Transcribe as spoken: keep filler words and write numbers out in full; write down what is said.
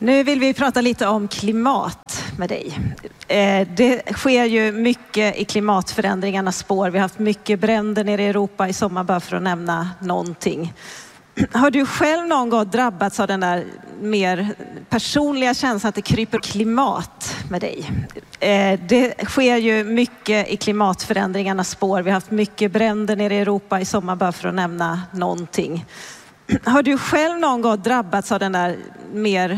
Nu vill vi prata lite om klimat med dig. Det sker ju mycket i klimatförändringarnas spår. Vi har haft mycket bränder nere i Europa i sommar, bara för att nämna någonting. Har du själv någon gång drabbats av den där mer personliga känslan att det kryper klimat med dig? Det sker ju mycket i klimatförändringarnas spår. Vi har haft mycket bränder nere i Europa i sommar, bara för att nämna någonting. Har du själv någon gång drabbats av den där mer